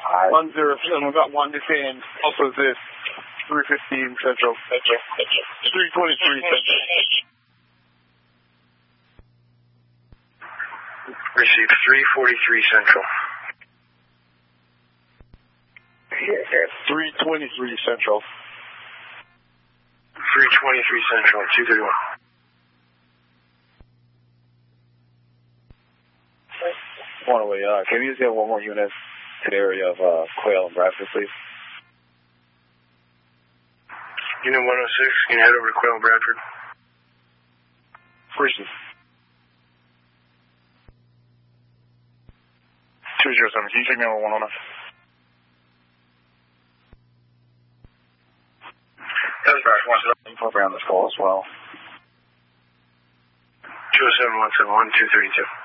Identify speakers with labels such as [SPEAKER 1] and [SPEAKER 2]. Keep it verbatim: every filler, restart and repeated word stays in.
[SPEAKER 1] Alright.
[SPEAKER 2] one zero seven, we got one detained. Also this, three fifteen Central. three twenty-three Central.
[SPEAKER 3] Received three forty-three Central.
[SPEAKER 2] three twenty-three Central.
[SPEAKER 3] three twenty-three Central, two thirty-one.
[SPEAKER 1] One away, uh, can you just get one more unit to the area of uh, Quail and Bradford, please?
[SPEAKER 3] Unit one oh six, can you head over to Quail and Bradford?
[SPEAKER 2] Appreciate it. two zero seven, can you check me over one oh nine?
[SPEAKER 3] That's right, one seven.
[SPEAKER 1] Program this call as well.
[SPEAKER 3] two oh seven, one seven one, two thirty-two.